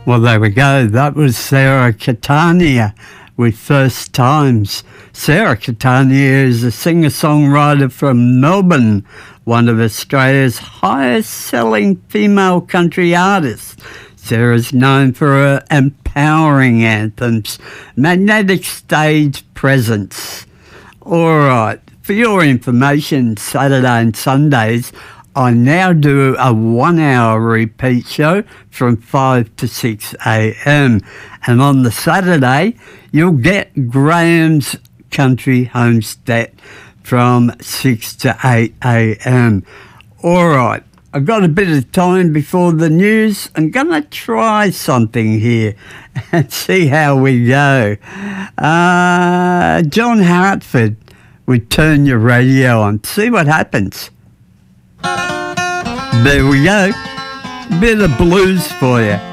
Well, there we go. That was Sarah Catania with First Times. Sarah Catania is a singer-songwriter from Melbourne, one of Australia's highest-selling female country artists. Sarah's known for her empowering anthems, magnetic stage presence. All right, for your information, Saturday and Sundays, I now do a 1 hour repeat show from 5 to 6 a.m. And on the Saturday, you'll get Graham's Country Homestead from 6 to 8 a.m. All right, I've got a bit of time before the news. I'm going to try something here and see how we go. John Hartford would Turn Your Radio On. See what happens. There we go. Bit of blues for you.